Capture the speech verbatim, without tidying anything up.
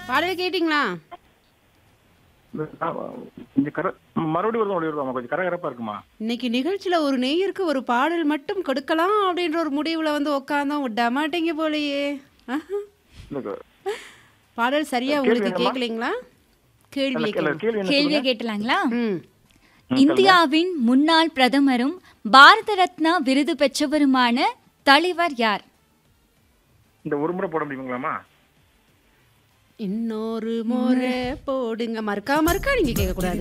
பாடல் கேட்டிங்களா? கொஞ்சம் கர மறுபடியும் ஒரு ஒளிபரப்பாமா கொஞ்சம் கரகரப்பா இருக்குமா? இன்னைக்கு நிகழ்ச்சியில ஒரு நேயருக்கு ஒரு பாடல் மட்டும் கொடுக்கலாம் அப்படின்ற ஒரு முடிவுல வந்து உட்கார்ந்தோம். விட மாட்டீங்க போலயே. ஆஹா. இல்ல பாடல் சரியா கேள்வி உங்களுக்கு என்னம்மா? கேட்கலீங்களா? இல்ல கேள்வியே இல்ல கேளுங்க. கேள்வி என்ன கேள்வியை சொல்லுங்க? கேட்டலாங்களா? ம். ம், சொல்லுங்க. இந்தியாவின் முன்னாள் பிரதமரும் பாரத ரத்னா விருது பெற்றவருமான தலைவர் யார்? இந்த ஒரு முறை போட முடியுங்களாமா? இன்னொரு முறை போடுங்க. மறுக்கா மறுக்கா நீங்க கேட்க கூடாது.